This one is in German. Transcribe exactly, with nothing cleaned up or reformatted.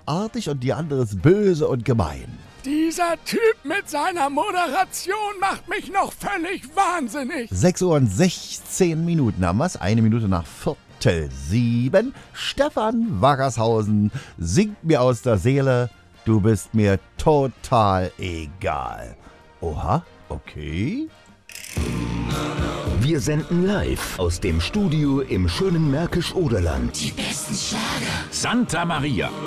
artig und die andere ist böse und gemein. Dieser Typ mit seiner Moderation macht mich noch völlig wahnsinnig. sechs Uhr und sechzehn Minuten haben wir's, eine Minute nach Viertel sieben. Stefan Wackershausen singt mir aus der Seele, du bist mir total egal. Oha, okay. Wir senden live aus dem Studio im schönen Märkisch-Oderland. Die besten Schlager. Santa Maria.